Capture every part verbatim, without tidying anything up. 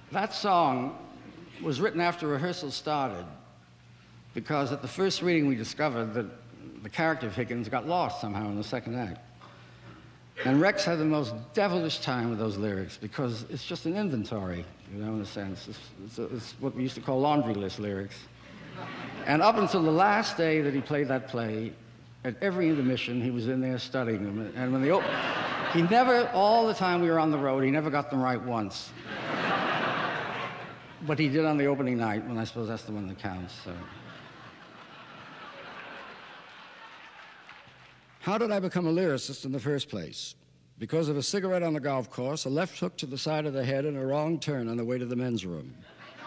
That song was written after rehearsal started because at the first reading we discovered that the character of Higgins got lost somehow in the second act. And Rex had the most devilish time with those lyrics because it's just an inventory, you know, in a sense. It's, it's, it's what we used to call laundry list lyrics. And up until the last day that he played that play, at every intermission, he was in there studying them. And when the op- he never, all the time we were on the road, he never got them right once. But he did on the opening night, and I suppose that's the one that counts. So. How did I become a lyricist in the first place? Because of a cigarette on the golf course, a left hook to the side of the head, and a wrong turn on the way to the men's room.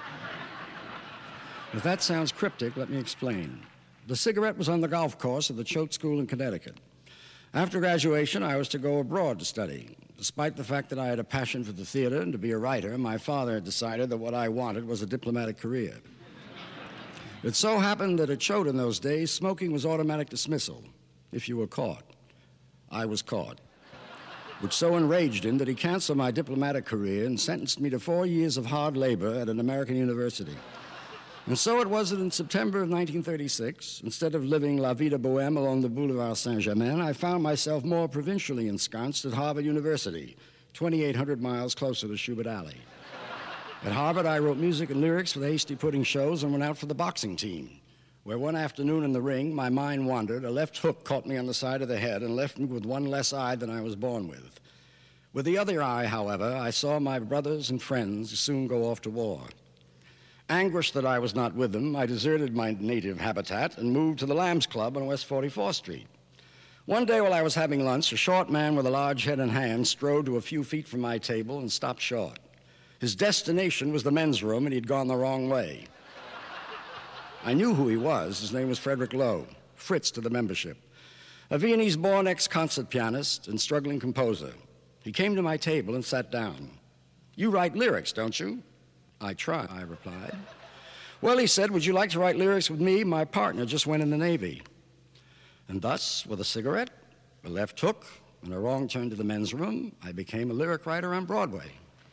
If that sounds cryptic, let me explain. The cigarette was on the golf course of the Choate School in Connecticut. After graduation, I was to go abroad to study. Despite the fact that I had a passion for the theater and to be a writer, my father had decided that what I wanted was a diplomatic career. It so happened that at Choate in those days, smoking was automatic dismissal, if you were caught. I was caught, which so enraged him that he canceled my diplomatic career and sentenced me to four years of hard labor at an American university. And so it was that in September of nineteen thirty-six, instead of living la vida bohème along the Boulevard Saint-Germain, I found myself more provincially ensconced at Harvard University, twenty-eight hundred miles closer to Schubert Alley. At Harvard, I wrote music and lyrics for the Hasty Pudding shows and went out for the boxing team, where one afternoon in the ring, my mind wandered, a left hook caught me on the side of the head and left me with one less eye than I was born with. With the other eye, however, I saw my brothers and friends soon go off to war. Anguished that I was not with them, I deserted my native habitat and moved to the Lambs Club on West forty-fourth Street. One day while I was having lunch, a short man with a large head and hands strode to a few feet from my table and stopped short. His destination was the men's room, and he'd gone the wrong way. I knew who he was. His name was Frederick Lowe, Fritz to the membership, a Viennese-born ex-concert pianist and struggling composer. He came to my table and sat down. "You write lyrics, don't you?" "I try," I replied. "Well," he said, "would you like to write lyrics with me? My partner just went in the Navy." And thus, with a cigarette, a left hook, and a wrong turn to the men's room, I became a lyric writer on Broadway.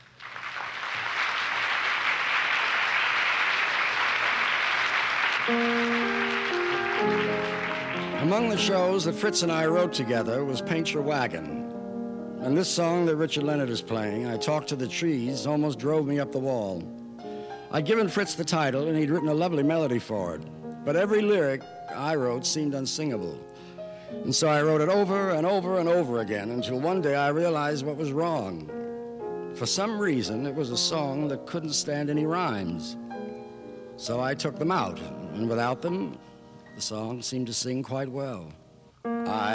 Among the shows that Fritz and I wrote together was Paint Your Wagon. And this song that Richard Leonard is playing, I Talk to the Trees, almost drove me up the wall. I'd given Fritz the title, and he'd written a lovely melody for it. But every lyric I wrote seemed unsingable. And so I wrote it over and over and over again until one day I realized what was wrong. For some reason, it was a song that couldn't stand any rhymes. So I took them out, and without them, the song seemed to sing quite well. I